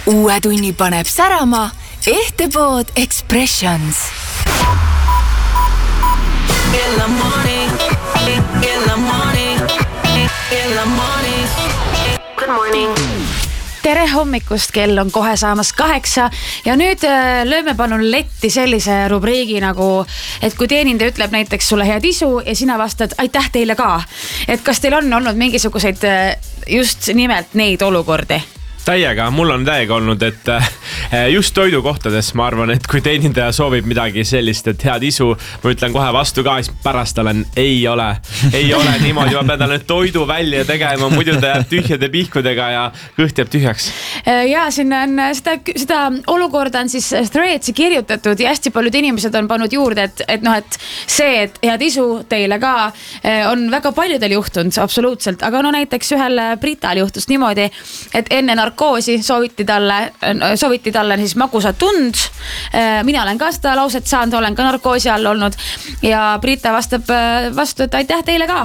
Uue tunni paneb särama Ehtepood Expressions. In the morning, good morning. Tere hommikust, kell on kohe saamas 8 ja nüüd lööme palun letti sellise rubriigi nagu, et kui teenindaja ütleb näiteks sulle head isu ja sina vastad aitäh teile ka. Et kas teil on olnud mingisuguseid just nimelt neid olukordi? Täiega, mul on täiega olnud, et just toidukohtades ma arvan, et kui teenindaja soovib midagi sellist, et head isu, ma ütlen kohe vastu ka, siis pärast olen, ei ole niimoodi, ma pean talle toidu välja tegema, muidu ta jääb tühjade pihkudega ja kõht jääb tühjaks. Ja siin on seda olukorda on siis Threadsi kirjutatud ja hästi paljud inimesed on pannud juurde, et see, et head isu teile ka on väga paljudel juhtunud, absoluutselt, aga no näiteks ühel Brital juhtus niimoodi, et enne narkoosi sooviti talle siis magusat tund. Mina olen ka seda lauset saanud, olen ka narkoosi all olnud ja Brita vastab vastu, et aitäh teile ka.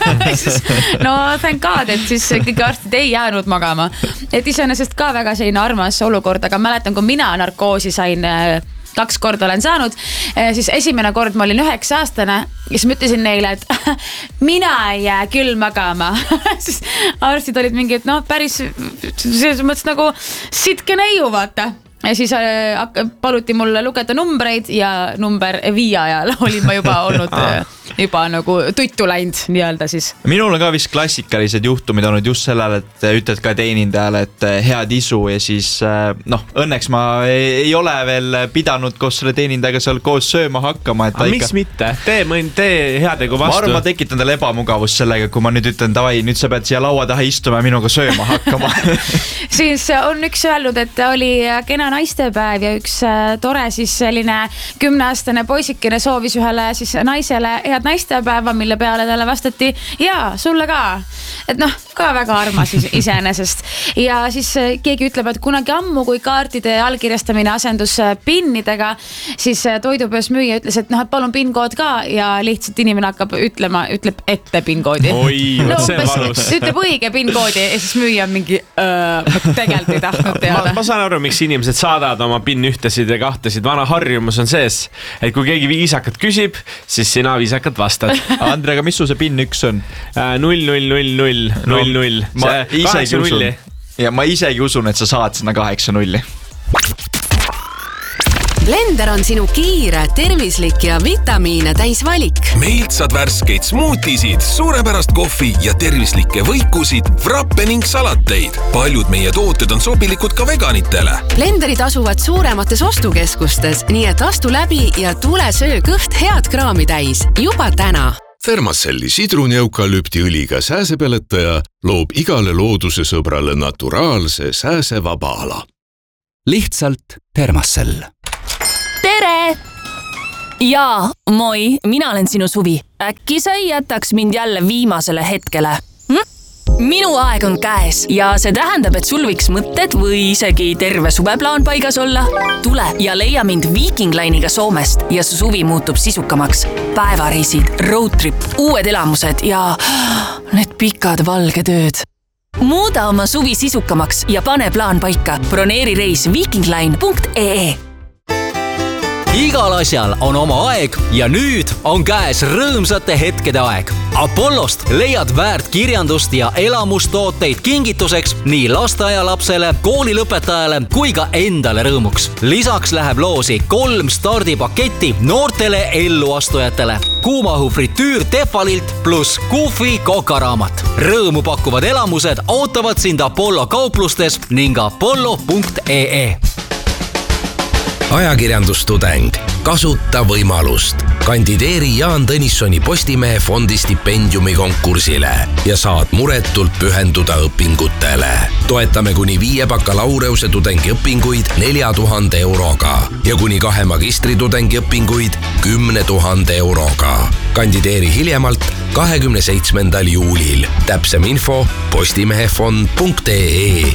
No thank God, et siis kõik arstid ei jäänud magama. Et iseenesest ka väga selline armas olukord, aga mäletan, kui mina narkoosi sain 2 korda olen saanud, siis esimene kord ma olin 9-aastane ja siis ma ütlesin neile, et mina ei jää küll magama. Siis arstid olid mingi, et päris selles mõttes nagu sitke neiu, vaata. Ja siis paluti mulle lugeda numbreid ja number 5 ajal olin ma juba olnud juba nagu tuttu läinud nii-öelda siis. Minul on ka vist klassikalised juhtumid olnud just sellel, et ütled ka teenindajale, et head isu ja siis õnneks ma ei ole veel pidanud koos selle teenindajaga seal koos sööma hakkama. Aga miks mitte? Tee headega vastu. Ma arvan, ma tekitan talle ebamugavust sellega, kui ma nüüd ütlen, davai, nüüd sa pead siia laua taha istuma ja minuga sööma hakkama. Siis on üks öelnud, et oli kena naistepäev ja üks tore siis selline 10-aastane poisikene soovis ühele siis naisele head naistepäeva, mille peale talle vastati jaa, sulle ka. Et ka väga armas iseenesest. Ja siis keegi ütleb, et kunagi ammu, kui kaartide allkirjastamine asendus pinnidega, siis toidupeos müüja ütles, et palun PIN-kood ka ja lihtsalt inimene ütleb ette PIN-koodi. See valus. Ütleb õige PIN-koodi ja siis müüja on mingi tegelikult ei tahtnud teada. Ma saan aru, miks inimesed saadavad oma PIN-1 ja 2. Vana harjumus on sees, et kui keegi viisakat küsib, siis sina viisakat vastad. Andre, aga mis su see PIN-1 on? 0-0-0-0-0-0. Ma isegi usun, et sa saad sinna 8-0. Blender on sinu kiire, tervislik ja vitamiine täis valik. Meilt saad värskeid smoothisid, suurepärast kohvi ja tervislikke võikusid, frappe ning salateid. Paljud meie tooted on sobilikud ka veganitele. Blenderid asuvad suuremates ostukeskustes, nii et astu läbi ja tule söö kõht head kraami täis. Juba täna. Thermacelli sidruni-eukalüptiõliga sääsepeletaja loob igale looduse sõbrale naturaalse sääsevaba ala. Lihtsalt Thermacell. Tere! Jaa, moi, mina olen sinu Suvi. Äkki sa ei jätaks mind jälle viimasele hetkele? Minu aeg on käes ja see tähendab, et sul võiks mõtted või isegi terve suveplaan paigas olla. Tule ja leia mind Viking Line'iga Soomest ja su suvi muutub sisukamaks. Päevareisid, roadtrip, uued elamused ja need pikad valged ööd. Muuda oma suvi sisukamaks ja pane plaan paika. Broneeri reis vikingline.ee. Igal asjal on oma aeg ja nüüd on käes rõõmsate hetkede aeg. Apollost leiad väärt kirjandust ja elamustooteid kingituseks nii lasteaialapsele, koolilõpetajale kui ka endale rõõmuks. Lisaks läheb loosi 3 stardipaketti noortele elluastujatele. Kuumahu fritüür Tefalilt plus Kufi kokaraamat. Rõõmu pakkuvad elamused ootavad sind Apollo kauplustes ning apollo.ee. Ajakirjandustudeng. Kasuta võimalust. Kandideeri Jaan Tõnissoni Postimehe fondi stipendiumi konkursile ja saad muretult pühenduda õpingutele. Toetame kuni 5 bakalaureuse tudengiõpinguid 4000 euroga ja kuni 2 magistritudengi õpinguid 10 000 euroga. Kandideeri hiljemalt 27. juulil. Täpsem info postimehefond.ee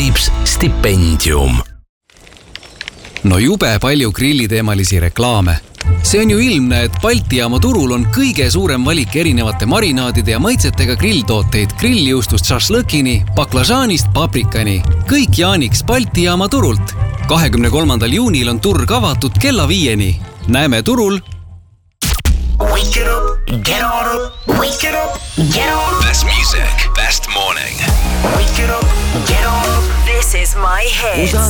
/stipendium. No jube palju grilliteemalisi reklaame See on ju ilmne, et Balti jaama turul on kõige suurem valik erinevate marinaadide ja maitsetega grilltooteid grilljuustust šašlõkini, baklažaanist paprikani. Kõik Jaaniks Balti jaama turult. 23. juunil on turg avatud kella 5-ni. Näeme turul. Wake it up, get on up, wake it up, get on up. Best music, best morning. Wake it up, get on up. This is my hit.